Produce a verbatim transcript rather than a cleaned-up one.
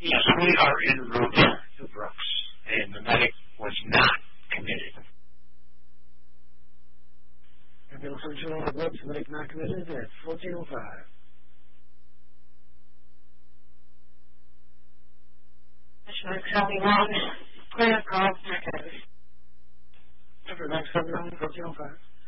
Yes, we are en route to Brooks, and the medic was not committed. Ambulance original on Brooks, medic not committed at fourteen oh five. Mission seventy-one, clear call, echoes. Number nine seven nine, fourteen oh five.